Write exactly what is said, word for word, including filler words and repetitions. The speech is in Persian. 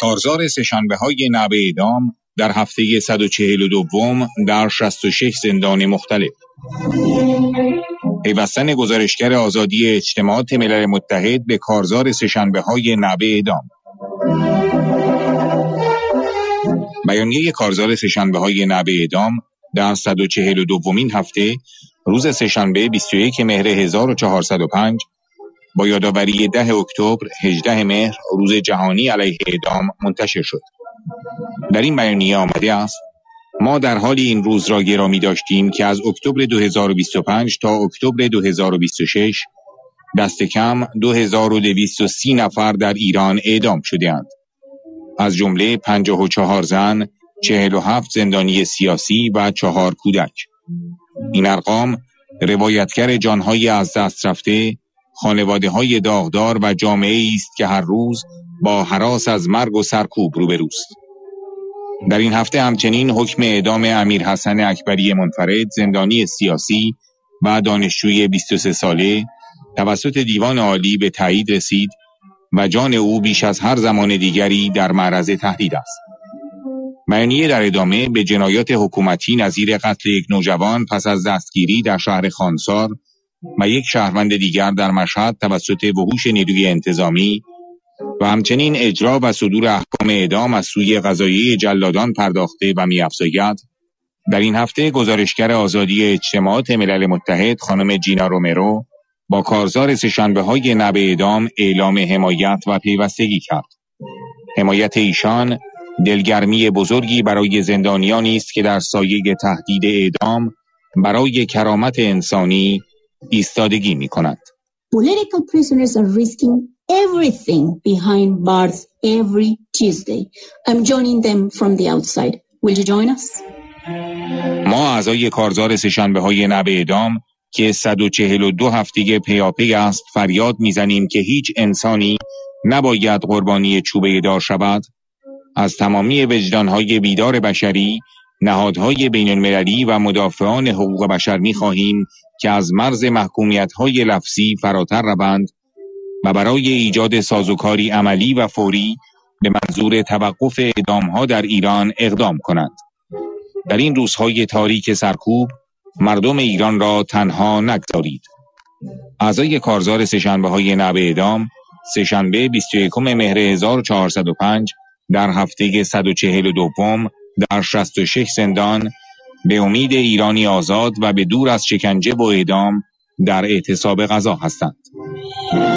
کارزار سه‌شنبه‌های نب اعدام در هفته صد و چهل و دوم در شصت و شش زندان مختلف. پیوستن گزارشگر آزادی اجتماعات ملل متحد به کارزار سه‌شنبه‌های نب اعدام. بیانیه کارزار سه‌شنبه‌های نب اعدام در صد و چهل و دومین هفته روز سه‌شنبه بیست و یکم مهر هزار و چهارصد و پنج با یادآوری ده اکتبر هجدهم مهر روز جهانی علیه اعدام منتشر شد. در این بیانیه آمده است: ما در حال این روز را گرامی داشتیم که از اکتبر دو هزار و بیست و پنج تا اکتبر دو هزار و بیست و شش دست کم دو هزار و دویست و سی نفر در ایران اعدام شده‌اند، از جمله پنجاه و چهار زن، چهل و هفت زندانی سیاسی و چهار کودک. این ارقام روایتگر جانهای از دست رفته، خانواده‌های داغدار و جامعه‌ای است که هر روز با هراس از مرگ و سرکوب روبروست. در این هفته همچنین حکم اعدام امیر حسن اکبری منفرد، زندانی سیاسی و دانشجوی بیست و سه ساله توسط دیوان عالی به تایید رسید و جان او بیش از هر زمان دیگری در معرض تهدید است. بیانیه در ادامه به جنایات حکومتی نظیر قتل یک نوجوان پس از دستگیری در شهر خانسار و یک شهروند دیگر در مشهد توسط وحوش نیروی انتظامی و همچنین اجرا و صدور احکام اعدام از سوی قضاییه جلادان پرداخته و می‌افزاید. در این هفته گزارشگر آزادی اجتماعات ملل متحد خانم جینا رومرو با کارزار سه‌شنبه‌های نب اعدام اعلام حمایت و پیوستگی کرد. حمایت ایشان دلگرمی بزرگی برای زندانیانی است که در سایه تهدید اعدام برای کرامت انسانی ایستادگی می‌کنند. Political prisoners are risking everything behind bars every Tuesday. I'm joining them from the outside. Will you join us? ما اعضای کارزار سه‌شنبه‌های نب اعدام که صد و چهل و دو هفته پیاپی است فریاد میزنیم که هیچ انسانی نباید قربانی چوبه دار شود. از تمامی وجدانهای بیدار بشری، نهادهای بین المللی و مدافعان حقوق بشر میخواهیم که از مرز محکومیت‌های لفظی فراتر روند و برای ایجاد سازوکاری عملی و فوری به منظور توقف اعدام‌ها در ایران اقدام کنند. در این روزهای تاریک سرکوب مردم ایران را تنها نگذارید. اعضای کارزار سه‌شنبه‌های نب اعدام سه‌شنبه بیست و یکم مهر هزار و چهارصد و پنج در هفته صد و چهل و دوم در شصت و شش زندان به امید ایرانی آزاد و به دور از شکنجه و اعدام در اعتصاب غذا هستند.